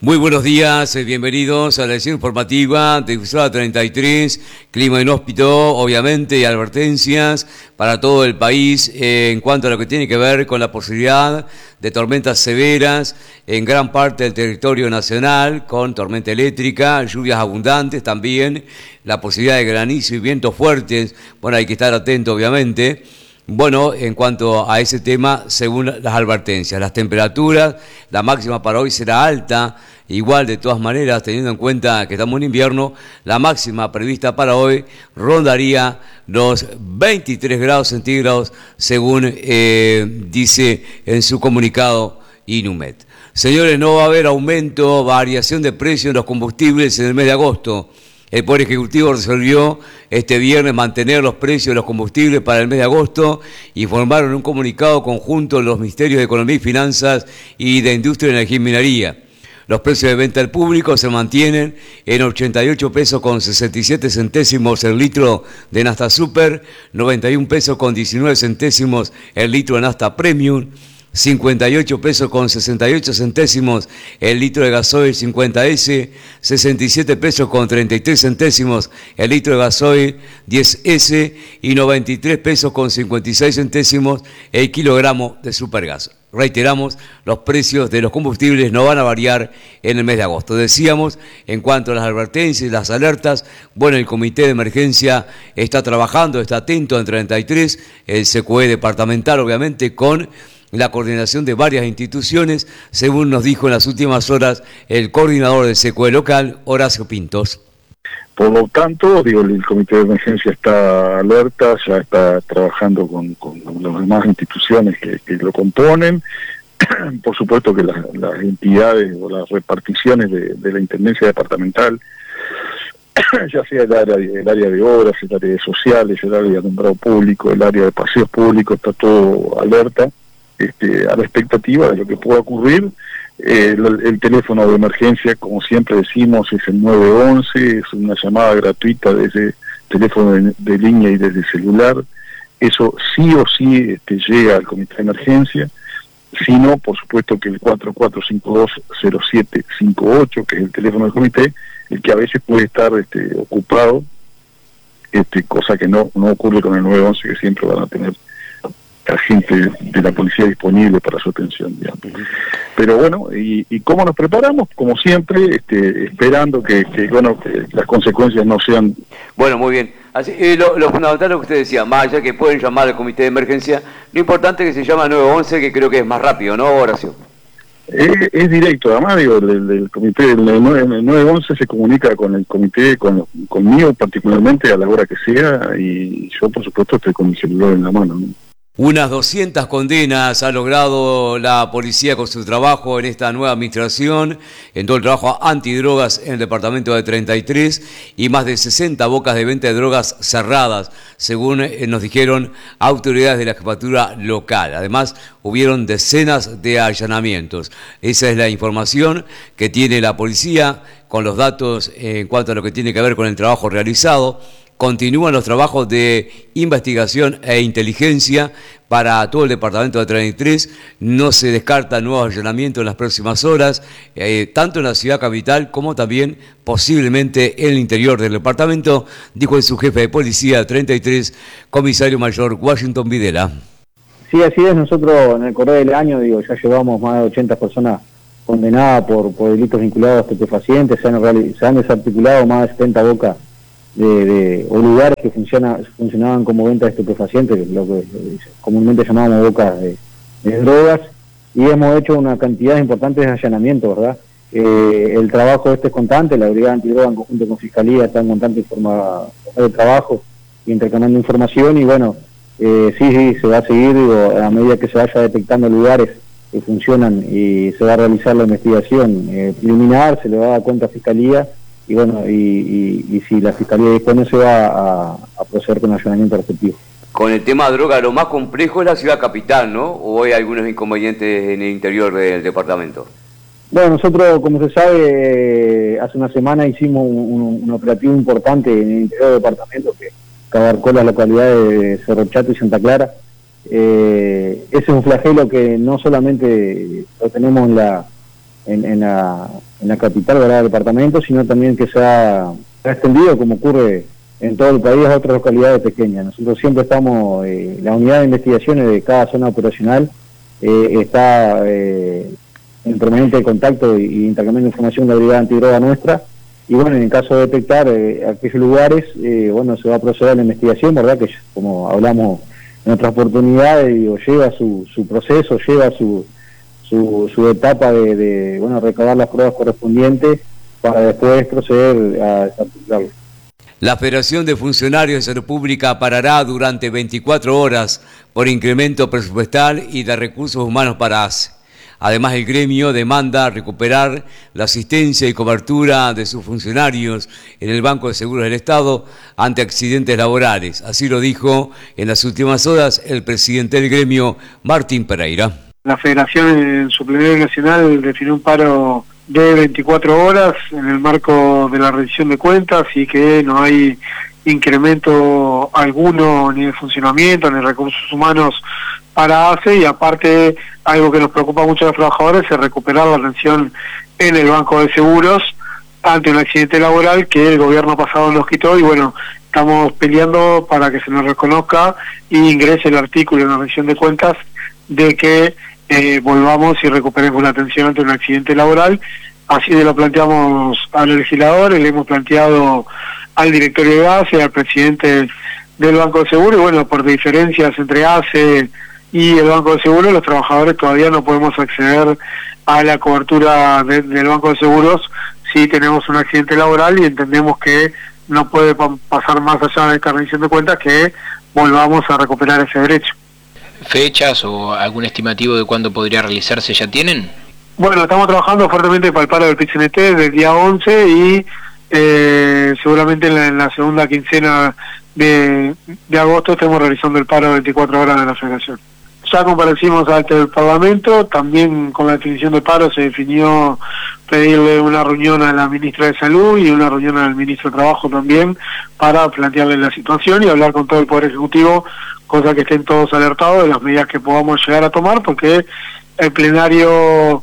Muy buenos días, bienvenidos a la edición informativa de Difusora 33, clima inhóspito, obviamente, y advertencias para todo el país en cuanto a lo que tiene que ver con la posibilidad de tormentas severas en gran parte del territorio nacional, con tormenta eléctrica, lluvias abundantes también, la posibilidad de granizo y vientos fuertes. Bueno, hay que estar atento, obviamente. Bueno, en cuanto a ese tema, según las advertencias, las temperaturas, la máxima para hoy será alta, igual de todas maneras, teniendo en cuenta que estamos en invierno, la máxima prevista para hoy rondaría los 23 grados centígrados, según dice en su comunicado Inumet. Señores, no va a haber aumento, variación de precios en los combustibles en el mes de agosto. El Poder Ejecutivo resolvió este viernes mantener los precios de los combustibles para el mes de agosto y formaron un comunicado conjunto los Ministerios de Economía y Finanzas y de Industria, Energía y Minería. Los precios de venta al público se mantienen en 88 pesos con 67 centésimos el litro de Nafta Super, 91 pesos con 19 centésimos el litro de Nafta Premium, 58 pesos con 68 centésimos el litro de gasoil 50S, 67 pesos con 33 centésimos el litro de gasoil 10S y 93 pesos con 56 centésimos el kilogramo de supergas. Reiteramos, los precios de los combustibles no van a variar en el mes de agosto. Decíamos, en cuanto a las advertencias y las alertas, bueno, el Comité de Emergencia está trabajando, está atento en 33, el CQE departamental, obviamente, con la coordinación de varias instituciones, según nos dijo en las últimas horas el coordinador del CQE local, Horacio Pintos. Por lo tanto, el Comité de Emergencia está alerta, ya está trabajando con las demás instituciones que lo componen. Por supuesto que las entidades o las reparticiones de la Intendencia Departamental, ya sea el área de obras, el área de sociales, el área de alumbrado público, el área de paseos públicos, está todo alerta a la expectativa de lo que pueda ocurrir. El teléfono de emergencia, como siempre decimos, es el 911, es una llamada gratuita desde teléfono de línea y desde celular. Eso sí o sí llega al Comité de Emergencia, si no, por supuesto que el 44520758, que es el teléfono del comité, el que a veces puede estar ocupado, cosa que no ocurre con el 911, que siempre van a tener agente de la policía disponible para su atención, digamos. Pero bueno, ¿y cómo nos preparamos? Como siempre, esperando que las consecuencias no sean... Bueno, muy bien. Así, lo fundamental es lo que usted decía, más allá que pueden llamar al comité de emergencia, lo importante es que se llama 911, que creo que es más rápido, ¿no, Horacio? Es directo, además, digo, el comité, el 911 se comunica con el comité, conmigo particularmente a la hora que sea, y yo, por supuesto, estoy con mi celular en la mano, ¿no? Unas 200 condenas ha logrado la policía con su trabajo en esta nueva administración, en todo el trabajo antidrogas en el departamento de 33 y más de 60 bocas de venta de drogas cerradas, según nos dijeron autoridades de la jefatura local. Además, hubieron decenas de allanamientos. Esa es la información que tiene la policía con los datos en cuanto a lo que tiene que ver con el trabajo realizado. Continúan los trabajos de investigación e inteligencia para todo el departamento de 33. No se descartan nuevos allanamientos en las próximas horas, tanto en la ciudad capital como también posiblemente en el interior del departamento, dijo el subjefe de policía de 33, comisario mayor Washington Videla. Sí, así es. Nosotros en el correr del año, ya llevamos más de 80 personas condenadas por delitos vinculados a estupefacientes. Se han desarticulado más de 70 bocas o lugares que funcionaban como venta de estupefacientes, lo que comúnmente llamamos bocas de drogas, y hemos hecho una cantidad importante de allanamientos, ¿verdad? El trabajo es constante, la Brigada Antidroga en conjunto con Fiscalía está en constante de trabajo y intercambiando información, y bueno, sí, se va a seguir, a medida que se vaya detectando lugares que funcionan y se va a realizar la investigación preliminar, se le va a dar cuenta a Fiscalía. Y bueno, y si la Fiscalía dispone, se va a proceder con el allanamiento respectivo. Con el tema de droga, lo más complejo es la ciudad capital, ¿no? ¿O hay algunos inconvenientes en el interior del departamento? Bueno, nosotros, como se sabe, hace una semana hicimos un operativo importante en el interior del departamento que abarcó las localidades de Cerro Chato y Santa Clara. Ese es un flagelo que no solamente lo tenemos en la capital, ¿verdad?, del departamento, sino también que se ha extendido, como ocurre en todo el país, a otras localidades pequeñas. Nosotros siempre estamos, la unidad de investigaciones de cada zona operacional está en permanente contacto y intercambiando información de la brigada antidroga nuestra, y bueno, en el caso de detectar aquellos lugares, bueno, se va a proceder a la investigación, ¿verdad?, que como hablamos en otras oportunidades, digo, lleva su proceso, lleva su etapa de bueno, recabar las pruebas correspondientes para después proceder a desarticularlo. La Federación de Funcionarios de Salud Pública parará durante 24 horas por incremento presupuestal y de recursos humanos para ACE. Además, el gremio demanda recuperar la asistencia y cobertura de sus funcionarios en el Banco de Seguros del Estado ante accidentes laborales. Así lo dijo en las últimas horas el presidente del gremio, Martín Pereira. La Federación en su plenario nacional definió un paro de 24 horas en el marco de la rendición de cuentas y que no hay incremento alguno ni de funcionamiento ni de recursos humanos para ACE, y aparte algo que nos preocupa mucho a los trabajadores es recuperar la atención en el Banco de Seguros ante un accidente laboral que el gobierno pasado nos quitó, y bueno, estamos peleando para que se nos reconozca y ingrese el artículo en la rendición de cuentas de que volvamos y recuperemos la atención ante un accidente laboral. Así lo planteamos al legislador, le hemos planteado al directorio de ACE, al presidente del Banco de Seguros, y bueno, por diferencias entre ACE y el Banco de Seguros, los trabajadores todavía no podemos acceder a la cobertura del Banco de Seguros si tenemos un accidente laboral, y entendemos que no puede pasar más allá de esta rendición de cuentas que volvamos a recuperar ese derecho. ¿Fechas o algún estimativo de cuándo podría realizarse ya tienen? Bueno, estamos trabajando fuertemente para el paro del PIT-CNT del día 11 y seguramente en la segunda quincena de agosto estemos realizando el paro de 24 horas de la Federación. Ya comparecimos ante el Parlamento, también con la definición del paro se definió pedirle una reunión a la ministra de Salud y una reunión al ministro de Trabajo también para plantearle la situación y hablar con todo el Poder Ejecutivo, cosa que estén todos alertados de las medidas que podamos llegar a tomar, porque el plenario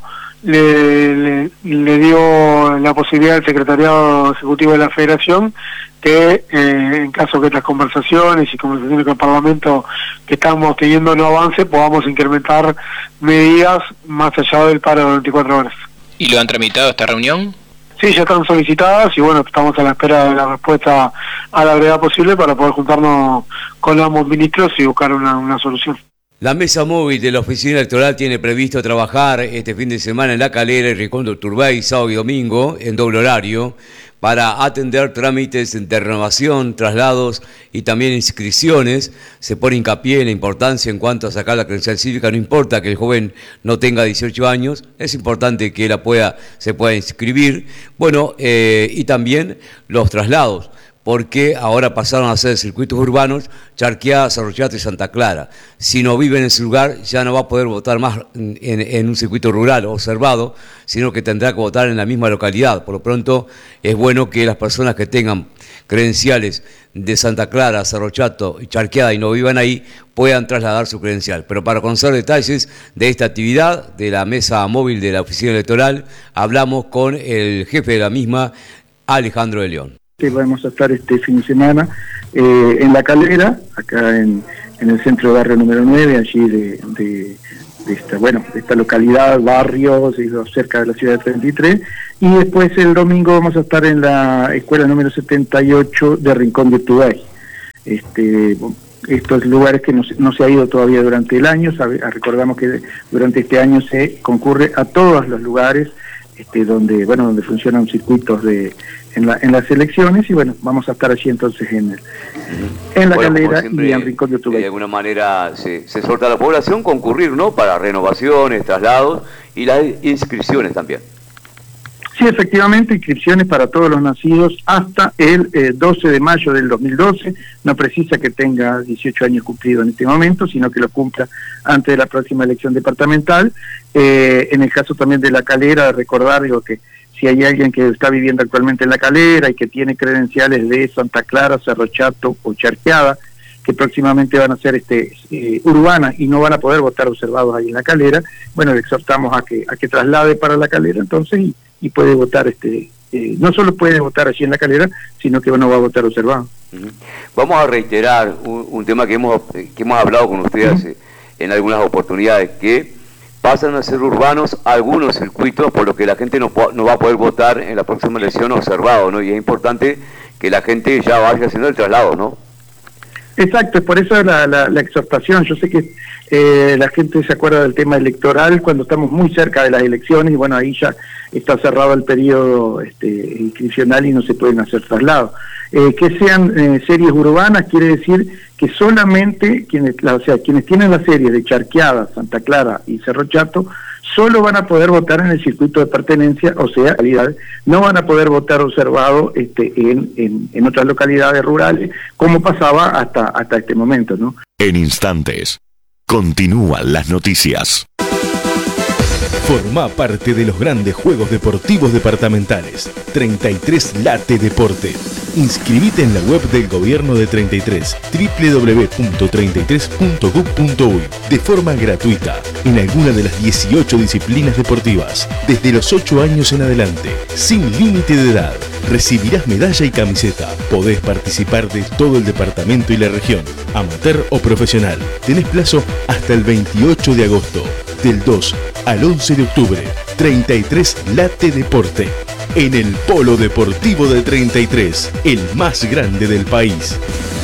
le dio la posibilidad al Secretariado Ejecutivo de la Federación que en caso que estas conversaciones con el Parlamento que estamos teniendo no avance, podamos incrementar medidas más allá del paro de 24 horas. ¿Y lo han tramitado esta reunión? Sí, ya están solicitadas y bueno, estamos a la espera de la respuesta a la brevedad posible para poder juntarnos con ambos ministros y buscar una solución. La mesa móvil de la oficina electoral tiene previsto trabajar este fin de semana en La Calera y Rincón de Turbay, sábado y domingo, en doble horario, para atender trámites de renovación, traslados y también inscripciones. Se pone hincapié en la importancia en cuanto a sacar la credencial cívica. No importa que el joven no tenga 18 años, es importante que se pueda inscribir. Bueno, y también los traslados, porque ahora pasaron a ser circuitos urbanos Charqueada, Cerro Chato y Santa Clara. Si no vive en ese lugar, ya no va a poder votar más en un circuito rural observado, sino que tendrá que votar en la misma localidad. Por lo pronto, es bueno que las personas que tengan credenciales de Santa Clara, Cerro Chato y Charqueada y no vivan ahí, puedan trasladar su credencial. Pero para conocer detalles de esta actividad, de la mesa móvil de la oficina electoral, hablamos con el jefe de la misma, Alejandro de León. Vamos a estar este fin de semana en La Calera, acá en el centro de barrio número 9, allí de esta localidad, barrio, cerca de la ciudad de 33, y después el domingo vamos a estar en la escuela número 78 de Rincón de Turbay. Estos lugares que no se ha ido todavía durante el año. Recordamos que durante este año se concurre a todos los lugares donde funcionan circuitos en las elecciones, y bueno, vamos a estar allí entonces en La Calera siempre, y en Rincón de Turbay. De alguna manera se exhorta a la población concurrir, ¿no?, para renovaciones, traslados y las inscripciones también. Sí, efectivamente, inscripciones para todos los nacidos hasta el 12 de mayo del 2012. No precisa que tenga 18 años cumplidos en este momento, sino que lo cumpla antes de la próxima elección departamental. En el caso también de La Calera, recordar que si hay alguien que está viviendo actualmente en La Calera y que tiene credenciales de Santa Clara, Cerro Chato o Charqueada, que próximamente van a ser urbanas y no van a poder votar observados ahí en La Calera, bueno, le exhortamos a que traslade para La Calera entonces y puede votar, no solo puede votar allí en La Calera, sino que no va a votar observado. Vamos a reiterar un tema que hemos hablado con ustedes en algunas oportunidades, que pasan a ser urbanos algunos circuitos, por lo que la gente no va a poder votar en la próxima elección observado, ¿no? Y es importante que la gente ya vaya haciendo el traslado, ¿no? Exacto, es por eso la exhortación. Yo sé que la gente se acuerda del tema electoral cuando estamos muy cerca de las elecciones, y bueno, ahí ya está cerrado el periodo inscripcional y no se pueden hacer traslados. Que sean series urbanas quiere decir que solamente quienes tienen las series de Charqueada, Santa Clara y Cerro Chato solo van a poder votar en el circuito de pertenencia, o sea, no van a poder votar observado en otras localidades rurales, como pasaba hasta este momento, ¿no? En instantes, continúan las noticias. Forma parte de los grandes Juegos Deportivos Departamentales. 33 Late Deporte. Inscribite en la web del Gobierno de 33, www.33.gov.uy, de forma gratuita, en alguna de las 18 disciplinas deportivas, desde los 8 años en adelante, sin límite de edad. Recibirás medalla y camiseta. Podés participar de todo el departamento y la región, amateur o profesional. Tenés plazo hasta el 28 de agosto. Del 2 al 11 de octubre, 33 Late Deporte, en el Polo Deportivo de 33, el más grande del país.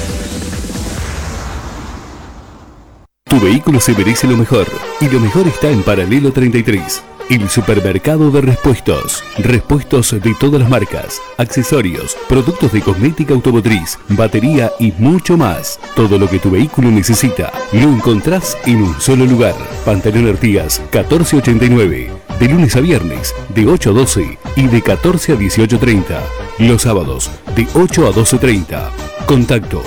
Tu vehículo se merece lo mejor, y lo mejor está en Paralelo 33. El supermercado de repuestos. Repuestos de todas las marcas, accesorios, productos de cosmética automotriz, batería y mucho más. Todo lo que tu vehículo necesita lo encontrás en un solo lugar. Pantalón Artigas 1489. De lunes a viernes, de 8 a 12 y de 14 a 18:30. Los sábados, de 8 a 12:30. Contacto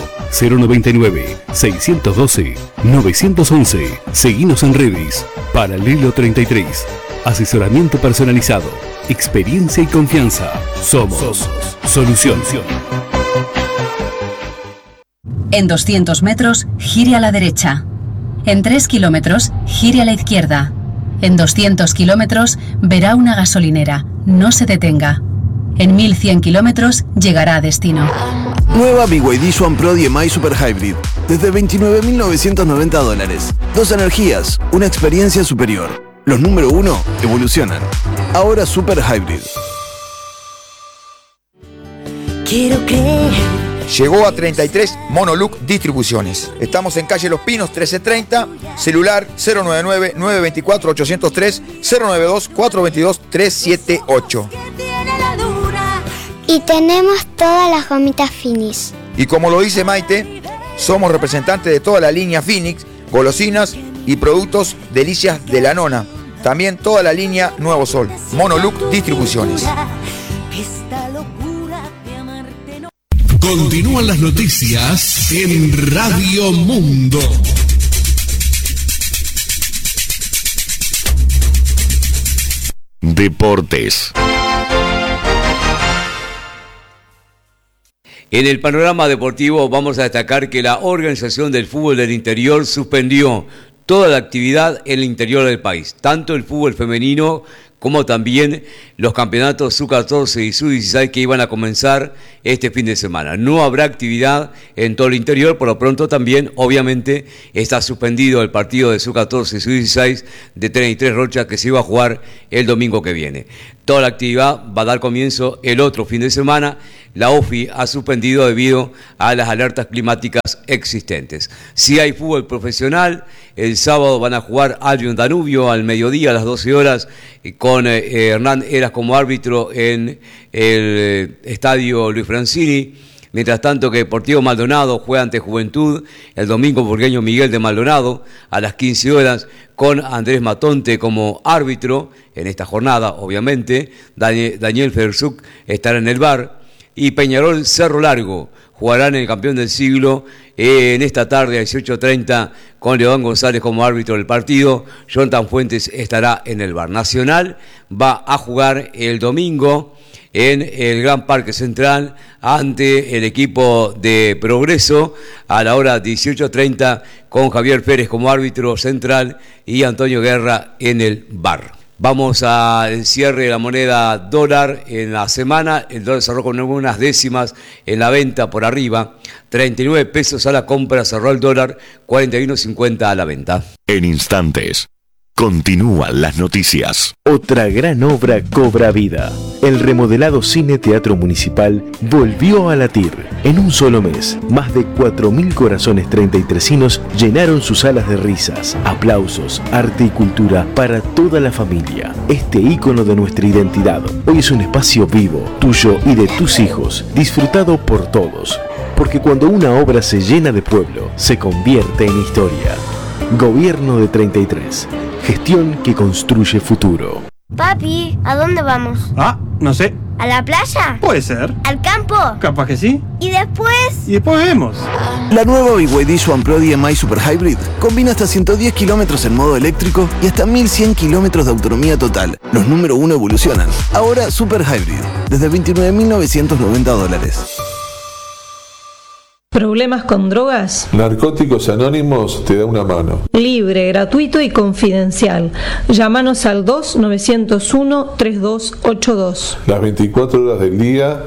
099-612-911. Seguinos en redes. Paralelo 33. Asesoramiento personalizado, experiencia y confianza. Somos Solución. En 200 metros, gire a la derecha. En 3 kilómetros, gire a la izquierda. En 200 kilómetros, verá una gasolinera. No se detenga. En 1100 kilómetros, llegará a destino. Nueva BYD Swan Pro DMI Super Hybrid. Desde $29.990. 2 energías, una experiencia superior. Los número 1 evolucionan. Ahora Super Hybrid. Quiero creer. Llegó a 33 Monoluc Distribuciones. Estamos en calle Los Pinos 1330, celular 099-924-803, 092-422-378. Y tenemos todas las gomitas Finis. Y como lo dice Maite, somos representantes de toda la línea Phoenix, golosinas y productos Delicias de la Nona. También toda la línea Nuevo Sol. Monoluc Distribuciones. Continúan las noticias en Radio Mundo. Deportes. En el panorama deportivo vamos a destacar que la Organización del Fútbol del Interior suspendió toda la actividad en el interior del país, tanto el fútbol femenino como también los campeonatos Sub-14 y Sub-16 que iban a comenzar este fin de semana. No habrá actividad en todo el interior, por lo pronto también, obviamente, está suspendido el partido de Sub-14 y Sub-16 de 33 Rocha que se iba a jugar el domingo que viene. Toda la actividad va a dar comienzo el otro fin de semana. La OFI ha suspendido debido a las alertas climáticas existentes. Si hay fútbol profesional, el sábado van a jugar Albion Danubio al mediodía a las 12 horas con Hernán Eras como árbitro en el estadio Luis Francini. Mientras tanto que Deportivo Maldonado juega ante Juventud el domingo Burgueño Miguel de Maldonado a las 15 horas con Andrés Matonte como árbitro en esta jornada, obviamente. Daniel Ferzuk estará en el bar. Y Peñarol Cerro Largo jugarán el campeón del siglo en esta tarde a 18:30 con León González como árbitro del partido. Jonathan Fuentes estará en el VAR. Nacional va a jugar el domingo en el Gran Parque Central ante el equipo de Progreso a la hora 18:30 con Javier Pérez como árbitro central y Antonio Guerra en el VAR. Vamos al cierre de la moneda dólar en la semana. El dólar cerró con unas décimas en la venta por arriba. 39 pesos a la compra, cerró el dólar, 41.50 a la venta. En instantes, continúan las noticias. Otra gran obra cobra vida. El remodelado Cine Teatro Municipal volvió a latir. En un solo mes, más de 4.000 corazones 33inos llenaron sus salas de risas, aplausos, arte y cultura para toda la familia. Este ícono de nuestra identidad hoy es un espacio vivo, tuyo y de tus hijos, disfrutado por todos. Porque cuando una obra se llena de pueblo, se convierte en historia. Gobierno de 33. Gestión que construye futuro. Papi, ¿a dónde vamos? Ah, no sé. ¿A la playa? Puede ser. ¿Al campo? Capaz que sí. ¿Y después? Y después vemos. La nueva BYD Swan Pro DMI Super Hybrid combina hasta 110 kilómetros en modo eléctrico y hasta 1100 kilómetros de autonomía total. Los número 1 evolucionan. Ahora Super Hybrid, desde $29.990. ¿Problemas con drogas? Narcóticos Anónimos te da una mano. Libre, gratuito y confidencial. Llámanos al 2-901-3282. Las 24 horas del día,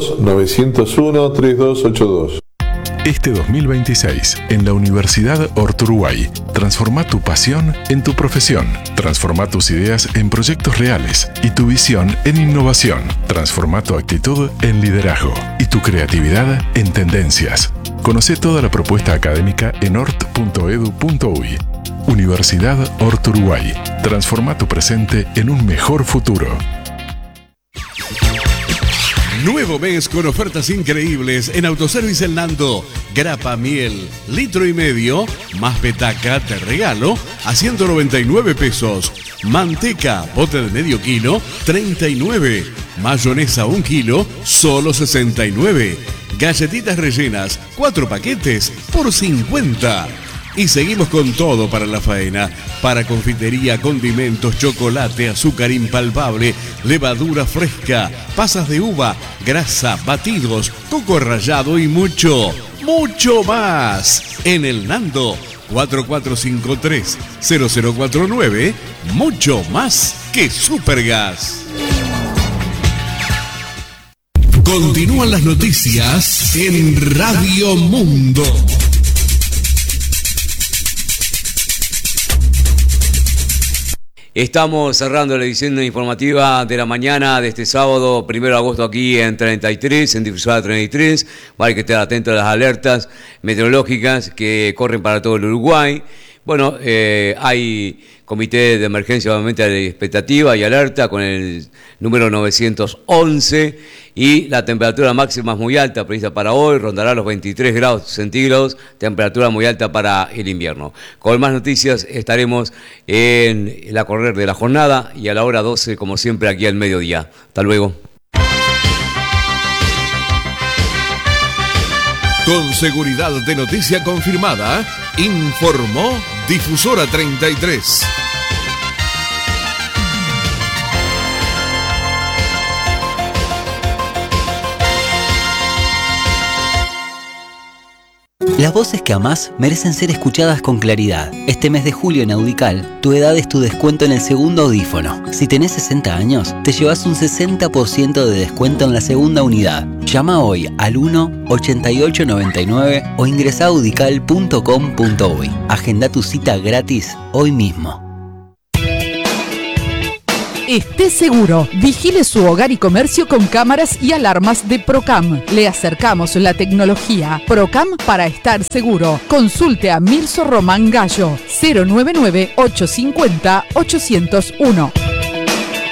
2-901-3282. Este 2026, en la Universidad Orturuguay, transforma tu pasión en tu profesión. Transforma tus ideas en proyectos reales y tu visión en innovación. Transforma tu actitud en liderazgo y tu creatividad en tendencias. Conoce toda la propuesta académica en ort.edu.uy. Universidad Orturuguay. Transforma tu presente en un mejor futuro. Nuevo mes con ofertas increíbles en Autoservice El Nando. Grapa miel, litro y medio, más petaca de regalo a 199 pesos. Manteca, bote de medio kilo, 39. Mayonesa 1 kilo, solo 69. Galletitas rellenas, 4 paquetes por 50. Y seguimos con todo para la faena. Para confitería, condimentos, chocolate, azúcar impalpable, levadura fresca, pasas de uva, grasa, batidos, coco rallado y mucho, mucho más. En El Nando, 4453-0049, mucho más que Supergas. Continúan las noticias en Radio Mundo. Estamos cerrando la edición informativa de la mañana de este sábado, 1 de agosto, aquí en 33, en Difusora 33. Hay que estar atentos a las alertas meteorológicas que corren para todo el Uruguay. Bueno, hay comité de emergencia, obviamente, de expectativa y alerta con el número 911 y la temperatura máxima es muy alta, prevista para hoy, rondará los 23 grados centígrados, temperatura muy alta para el invierno. Con más noticias estaremos en la correr de la jornada y a la hora 12, como siempre, aquí al mediodía. Hasta luego. Con seguridad de noticia confirmada, informó Difusora 33. Las voces que amás merecen ser escuchadas con claridad. Este mes de julio en Audical, tu edad es tu descuento en el segundo audífono. Si tenés 60 años, te llevas un 60% de descuento en la segunda unidad. Llama hoy al 1-8899 o ingresa a audical.com.uy. Agenda tu cita gratis hoy mismo. Esté seguro, vigile su hogar y comercio con cámaras y alarmas de Procam. Le acercamos la tecnología. Procam para estar seguro. Consulte a Mirso Román Gallo, 099-850-801.